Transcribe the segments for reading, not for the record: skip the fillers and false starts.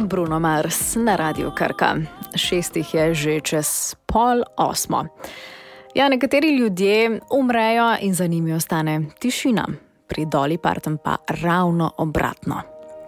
Bruno Mars na Radiu Krka. 6 je že čez 7:30. Ja, nekateri ljudje umrejo in za njimi ostane tišina. Pri Dolly Parton pa ravno obratno.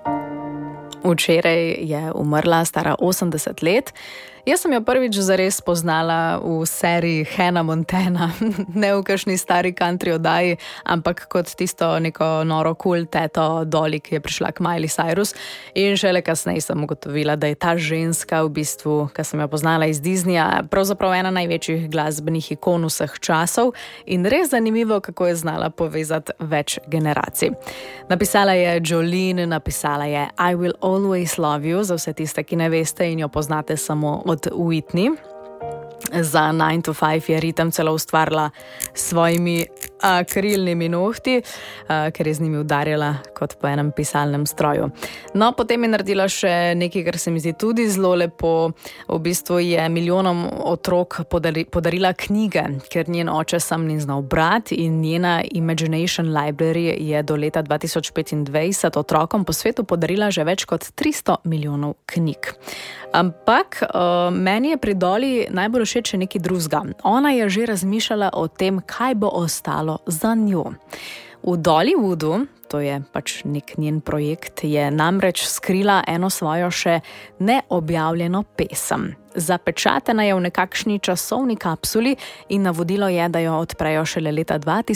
Včeraj je umrla stara 80 let. Jaz sem jo prvič zares poznala v seriji Hannah Montana, ne v kakšni stari country oddaji, ampak kot tisto neko noro cool teto Dolly, ki je prišla k Miley Cyrus. In šele kasneje sem ugotovila, da je ta ženska v bistvu, ki sem jo poznala iz Disneyja, pravzaprav ena največjih glasbenih ikon vseh časov in res zanimivo, kako je znala povezati več generacij. Napisala je Jolene, napisala je I Will Always Love You, za vse tiste, ki ne veste in jo poznate samo od Whitney. Za 9 to 5 je ritem celo ustvarila s svojimi akrilnimi nohti, ker je z njimi udarjala kot po enem pisalnem stroju. No, potem je naredila še nekaj, kar se mi zdi tudi zelo lepo. V bistvu je milijonom otrok podarila knjige, ker njen oče sam ni znal brati in njena Imagination Library je do leta 2025 otrokom po svetu podarila že več kot 300 milijonov knjig. Ampak meni je pri Dolly najbolj všeč nekaj drugega. Ona je že razmišljala o tem, kaj bo ostalo za njo. V Dollywoodu, to je pač nek njen projekt, je namreč skrila eno svojo še neobjavljeno pesem. Zapečatena je v nekakšni časovni kapsuli in navodilo je, da jo odprejo šele leta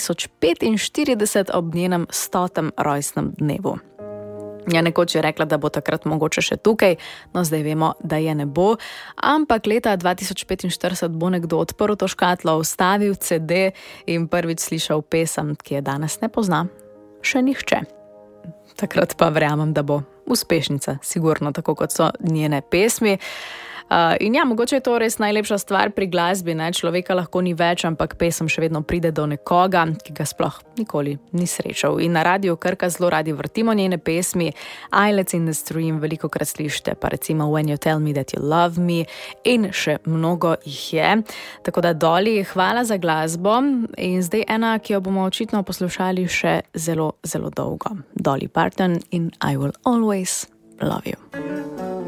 2045 ob njenem 100. rojstnem dnevu. Ja, nekoč je rekla, da bo takrat mogoče še tukaj, no zdaj vemo, da je ne bo, ampak leta 2045 bo nekdo odprl to škatlo, vstavil CD in prvič slišal pesem, ki je danes ne pozna še nihče. Takrat pa verjamem, da bo uspešnica, sigurno, tako kot so njene pesmi. In ja, mogoče je to res najlepša stvar pri glasbi, ne? Človeka lahko ni več, ampak pesem še vedno pride do nekoga, ki ga sploh nikoli ni srečal. In na Radiu Krka zelo radi vrtimo njene pesmi. Islets in the Stream veliko krat slišite, pa recimo When You Tell Me That You Love Me in še mnogo jih je. Tako da Dolly, hvala za glasbo in zdaj ena, ki jo bomo očitno poslušali še zelo, zelo dolgo. Dolly Parton in I Will Always Love You.